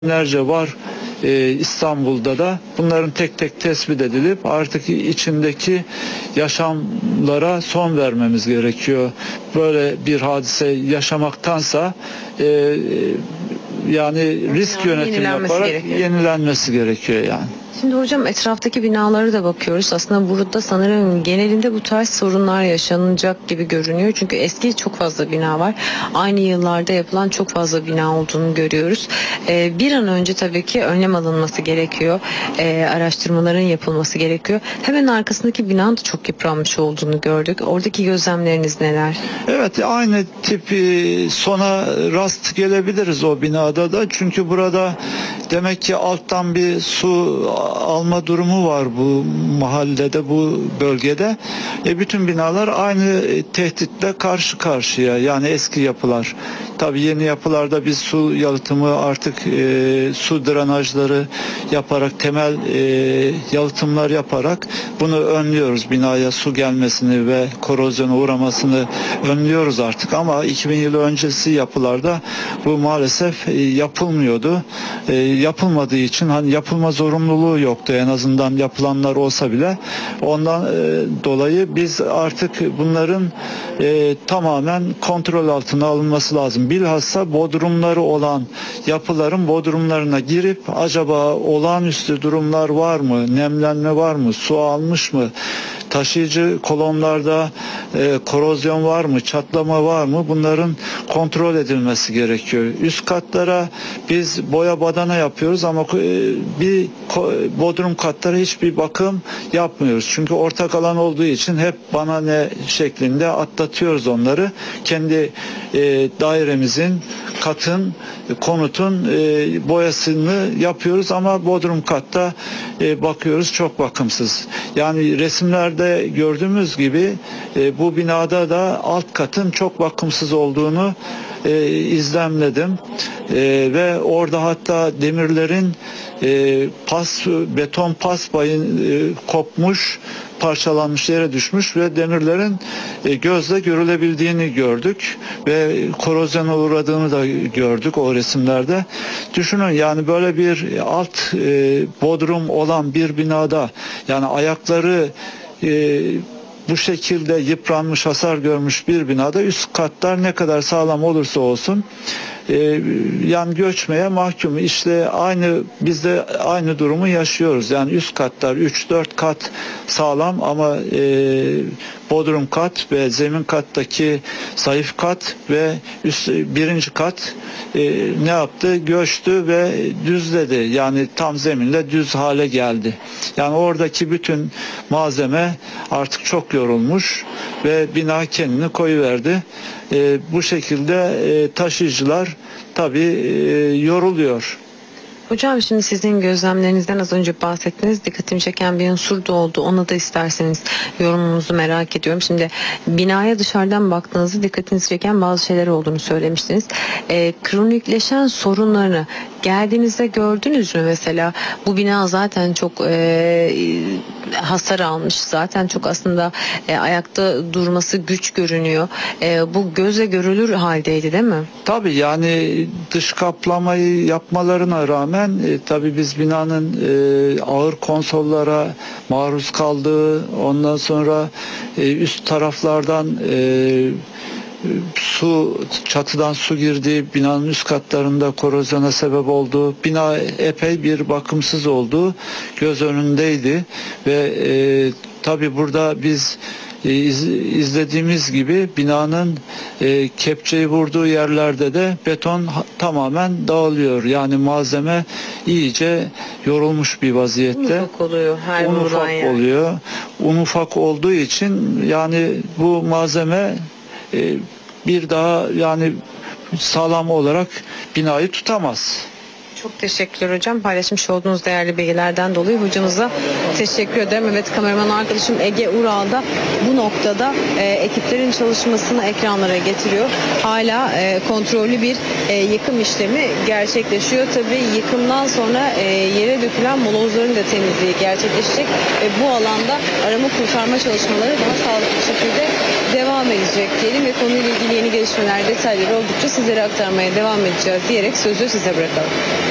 Binlerce var İstanbul'da da. Bunların tek tek tespit edilip artık içindeki yaşamlara son vermemiz gerekiyor. Böyle bir hadise yaşamaktansa yani risk yönetimi yaparak yenilenmesi gerekiyor yani. Şimdi hocam etraftaki binalara da bakıyoruz. Aslında burada sanırım genelinde bu tarz sorunlar yaşanacak gibi görünüyor. Çünkü eski çok fazla bina var. Aynı yıllarda yapılan çok fazla bina olduğunu görüyoruz. Bir an önce tabii ki önlem alınması gerekiyor. Araştırmaların yapılması gerekiyor. Hemen arkasındaki binanın da çok yıpranmış olduğunu gördük. Oradaki gözlemleriniz neler? Evet, aynı tip sona rast gelebiliriz o binada da. Çünkü burada demek ki alttan bir su alma durumu var bu mahallede, bu bölgede. Bütün binalar aynı tehditle karşı karşıya. Yani eski yapılar. Tabii yeni yapılarda biz su yalıtımı artık su drenajları yaparak, temel yalıtımlar yaparak bunu önlüyoruz. Binaya su gelmesini ve korozyona uğramasını önlüyoruz artık, ama 2000 yılı öncesi yapılarda bu maalesef yapılmıyordu. Yapılmadığı için hani yapılma zorunluluğu yoktu, en azından yapılanlar olsa bile. Ondan dolayı biz artık bunların tamamen kontrol altına alınması lazım. Bilhassa bodrumları olan yapıların bodrumlarına girip acaba olağanüstü durumlar var mı, nemlenme var mı, su almış mı, taşıyıcı kolonlarda korozyon var mı, çatlama var mı, bunların kontrol edilmesi gerekiyor. Üst katlara biz boya badana yapıyoruz ama bir bodrum katlara hiçbir bakım yapmıyoruz. Çünkü ortak alan olduğu için hep bana ne şeklinde atlatıyoruz onları. Kendi dairemizin, katın, konutun boyasını yapıyoruz ama bodrum katta bakıyoruz çok bakımsız. Yani resimlerde gördüğümüz gibi bu binada da alt katın çok bakımsız olduğunu izlemledim. Ve orada hatta demirlerin beton pas payı kopmuş, parçalanmış, yere düşmüş ve demirlerin gözle görülebildiğini gördük ve korozyona uğradığını da gördük o resimlerde. Düşünün yani böyle bir alt bodrum olan bir binada, yani ayakları bu şekilde yıpranmış, hasar görmüş bir binada üst katlar ne kadar sağlam olursa olsun yani göçmeye mahkum. İşte biz de aynı durumu yaşıyoruz. Yani üst katlar 3-4 kat sağlam ama bodrum kat ve zemin kattaki zayıf kat ve birinci kat ne yaptı? Göçtü ve düzledi. Yani tam zeminle düz hale geldi. Yani oradaki bütün malzeme artık çok yorulmuş ve bina kendini koyuverdi. Bu şekilde taşıyıcılar tabii yoruluyor. Hocam şimdi sizin gözlemlerinizden az önce bahsettiniz. Dikkatimi çeken bir unsur da oldu. Ona da isterseniz yorumunuzu merak ediyorum. Şimdi binaya dışarıdan baktığınızda dikkatinizi çeken bazı şeyler olduğunu söylemiştiniz. Kronikleşen sorunlarını geldiğinizde gördünüz mü mesela? Bu bina zaten çok hasar almış. Zaten çok aslında ayakta durması güç görünüyor. Bu gözle görülür haldeydi değil mi? Tabii yani dış kaplamayı yapmalarına rağmen tabii biz binanın ağır konsollara maruz kaldığı, ondan sonra üst taraflardan çatıdan su girdiği, binanın üst katlarında korozyona sebep olduğu, bina epey bir bakımsız olduğu göz önündeydi ve tabii burada biz izlediğimiz gibi binanın kepçeyi vurduğu yerlerde de beton tamamen dağılıyor. Yani malzeme iyice yorulmuş bir vaziyette. Un ufak oluyor. Un ufak oluyor. Un ufak olduğu için yani bu malzeme bir daha yani sağlam olarak binayı tutamaz. Çok teşekkürler hocam. Paylaşmış olduğunuz değerli bilgilerden dolayı hocamıza teşekkür ederim. Evet, kameraman arkadaşım Ege Ural da bu noktada ekiplerin çalışmasını ekranlara getiriyor. Hala kontrollü bir yıkım işlemi gerçekleşiyor. Tabii yıkımdan sonra yere dökülen molozların da temizliği gerçekleşecek. Bu alanda arama kurtarma çalışmaları daha sağlıklı bir şekilde devam edecek diyelim ve konuyla ilgili yeni gelişmeler, detayları oldukça sizlere aktarmaya devam edeceğiz diyerek sözü size bırakalım.